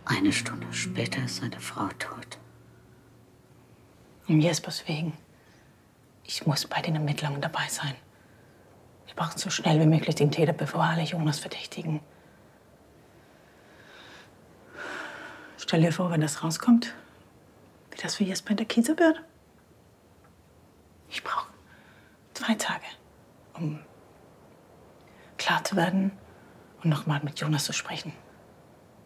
Eine Stunde später ist seine Frau tot. Um Jespers wegen. Ich muss bei den Ermittlungen dabei sein. Wir brauchen so schnell wie möglich den Täter, bevor alle Jonas verdächtigen. Stell dir vor, wenn das rauskommt, wie das für Jesper in der Kieze wird. Ich brauche 2 Tage, um klar zu werden und nochmal mit Jonas zu sprechen.